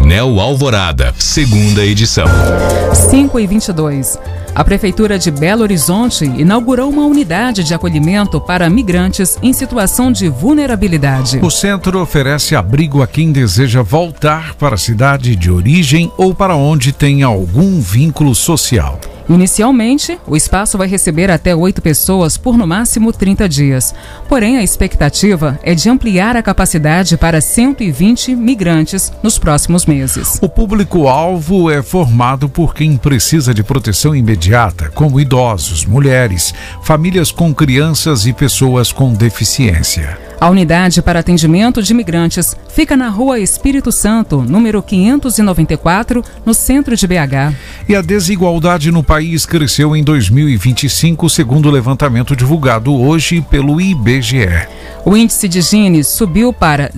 Anel Alvorada, segunda edição. 5h22. A Prefeitura de Belo Horizonte inaugurou uma unidade de acolhimento para migrantes em situação de vulnerabilidade. O centro oferece abrigo a quem deseja voltar para a cidade de origem ou para onde tem algum vínculo social. Inicialmente, o espaço vai receber até 8 pessoas por no máximo 30 dias. Porém, a expectativa é de ampliar a capacidade para 120 migrantes nos próximos meses. O público-alvo é formado por quem precisa de proteção imediata, como idosos, mulheres, famílias com crianças e pessoas com deficiência. A unidade para atendimento de imigrantes fica na Rua Espírito Santo, número 594, no centro de BH. E a desigualdade no país cresceu em 2025, segundo o levantamento divulgado hoje pelo IBGE. O índice de Gini subiu para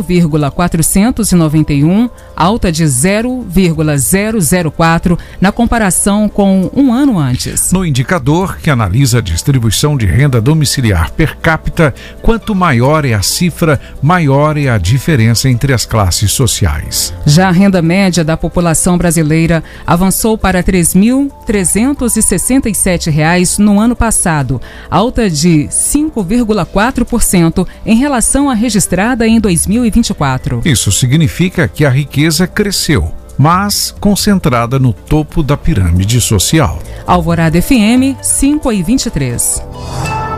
0,491, alta de 0,004 na comparação com um ano antes. No indicador, que analisa a distribuição de renda domiciliar per capita, quanto maior é a cifra, maior é a diferença entre as classes sociais. Já a renda média da população brasileira avançou para R$ 3.367 no ano passado, alta de 5,4% em relação à registrada em 2024. Isso significa que a riqueza cresceu, mas concentrada no topo da pirâmide social. Alvorada FM, 5h23.